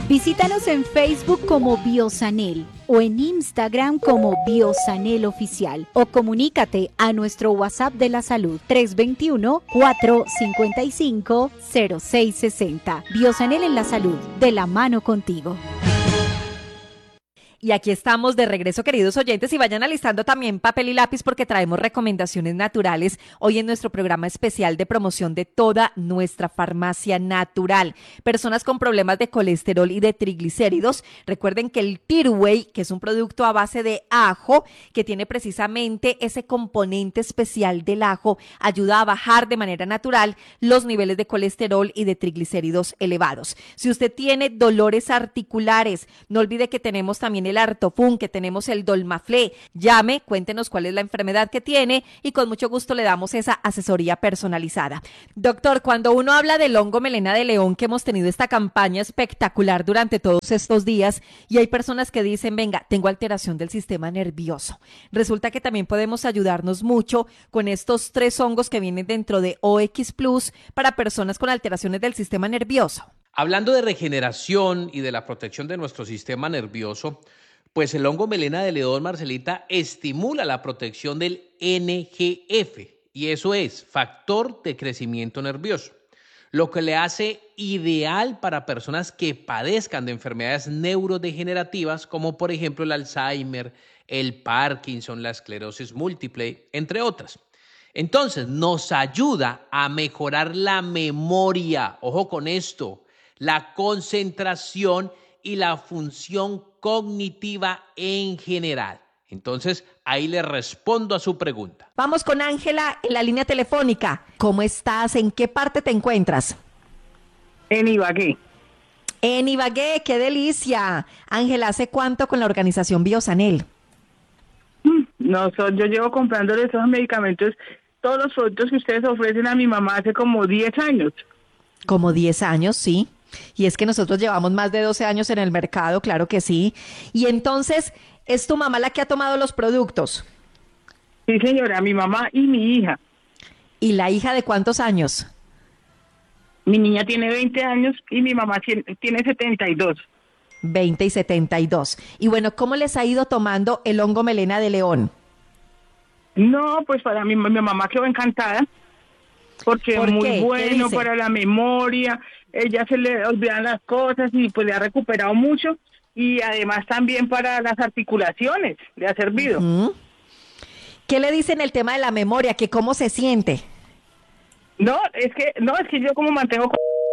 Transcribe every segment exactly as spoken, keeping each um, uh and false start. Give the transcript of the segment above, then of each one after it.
Visítanos en Facebook como Biosanel o en Instagram como Biosanel Oficial o comunícate a nuestro WhatsApp de la salud tres dos uno, cuatro cinco cinco, cero seis seis cero. Biosanel en la salud, de la mano contigo. Y aquí estamos de regreso, queridos oyentes, y vayan alistando también papel y lápiz porque traemos recomendaciones naturales hoy en nuestro programa especial de promoción de toda nuestra farmacia natural. Personas con problemas de colesterol y de triglicéridos, recuerden que el Tirway, que es un producto a base de ajo, que tiene precisamente ese componente especial del ajo, ayuda a bajar de manera natural los niveles de colesterol y de triglicéridos elevados. Si usted tiene dolores articulares, no olvide que tenemos también el Artofun, que tenemos el Dolmaflé. Llame, cuéntenos cuál es la enfermedad que tiene y con mucho gusto le damos esa asesoría personalizada. Doctor, cuando uno habla del hongo melena de león, que hemos tenido esta campaña espectacular durante todos estos días, y hay personas que dicen, venga, tengo alteración del sistema nervioso. Resulta que también podemos ayudarnos mucho con estos tres hongos que vienen dentro de O X Plus para personas con alteraciones del sistema nervioso. Hablando de regeneración y de la protección de nuestro sistema nervioso, pues el hongo melena de león, Marcelita, estimula la protección del N G F, y eso es factor de crecimiento nervioso, lo que le hace ideal para personas que padezcan de enfermedades neurodegenerativas como por ejemplo el Alzheimer, el Parkinson, la esclerosis múltiple, entre otras. Entonces nos ayuda a mejorar la memoria, ojo con esto, la concentración y la función cognitiva en general. Entonces, ahí le respondo a su pregunta. Vamos con Ángela en la línea telefónica. ¿Cómo estás? ¿En qué parte te encuentras? En Ibagué. En Ibagué, qué delicia. Ángela, ¿hace cuánto con la organización Biosanel? No, so, yo llevo comprándole esos medicamentos, todos los productos que ustedes ofrecen a mi mamá hace como diez años. Como diez años, sí. Y es que nosotros llevamos más de doce años en el mercado, claro que sí. Y entonces, ¿es tu mamá la que ha tomado los productos? Sí, señora, mi mamá y mi hija. ¿Y la hija de cuántos años? Mi niña tiene veinte años y mi mamá tiene setenta y dos. veinte y setenta y dos. Y bueno, ¿cómo les ha ido tomando el hongo melena de león? No, pues para mí, mi mamá quedó encantada, porque es muy bueno para la memoria, ella se le olvidan las cosas y pues le ha recuperado mucho, y además también para las articulaciones le ha servido. Uh-huh. ¿Qué le dicen el tema de la memoria? ¿Que cómo se siente? No, es que, no, es que yo como mantengo...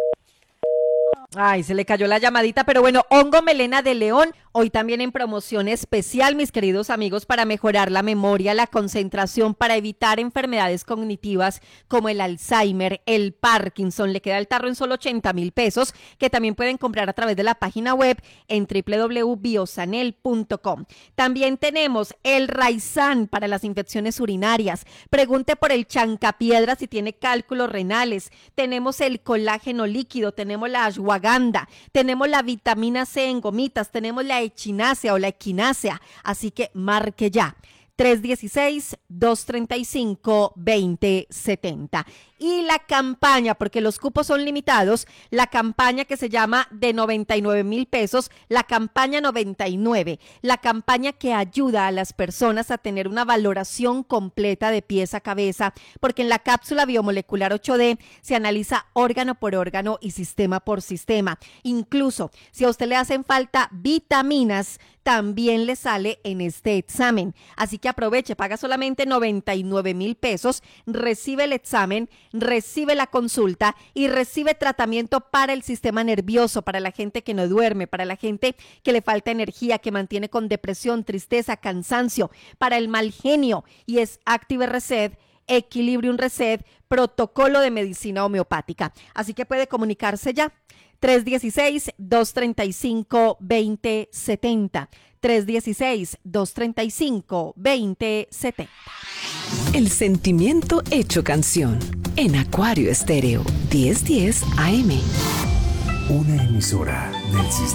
Ay, se le cayó la llamadita, pero bueno, hongo melena de león, hoy también en promoción especial, mis queridos amigos, para mejorar la memoria, la concentración, para evitar enfermedades cognitivas como el Alzheimer, el Parkinson. Le queda el tarro en solo ochenta mil pesos, que también pueden comprar a través de la página web en doble u doble u doble u punto biosanel punto com. También tenemos el Raizán para las infecciones urinarias. Pregunte por el chancapiedra si tiene cálculos renales. Tenemos el colágeno líquido, tenemos la ashwagandha, tenemos la vitamina C en gomitas, tenemos la echinacea o la equinácea, así que marque ya. tres uno seis, dos tres cinco, dos cero siete cero. Y la campaña, porque los cupos son limitados, la campaña que se llama de noventa y nueve mil pesos, la campaña noventa y nueve, la campaña que ayuda a las personas a tener una valoración completa de pies a cabeza, porque en la cápsula biomolecular ocho D se analiza órgano por órgano y sistema por sistema. Incluso si a usted le hacen falta vitaminas, también le sale en este examen. Así que aproveche, paga solamente noventa y nueve mil pesos, recibe el examen, recibe la consulta y recibe tratamiento para el sistema nervioso, para la gente que no duerme, para la gente que le falta energía, que mantiene con depresión, tristeza, cansancio, para el mal genio, y es Active Reset, Equilibrium Reset, protocolo de medicina homeopática. Así que puede comunicarse ya. tres uno seis, dos tres cinco, dos cero siete cero. tres uno seis, dos tres cinco, dos cero siete cero. El sentimiento hecho canción en Acuario Estéreo diez diez A M. Una emisora del sistema.